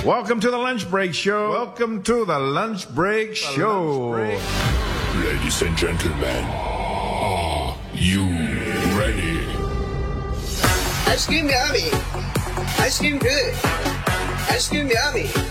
Welcome to the Lunch Break Show. Welcome to the Lunch Break Show. Ladies and gentlemen, are you ready? Ice cream yummy. Ice cream good. Ice cream yummy.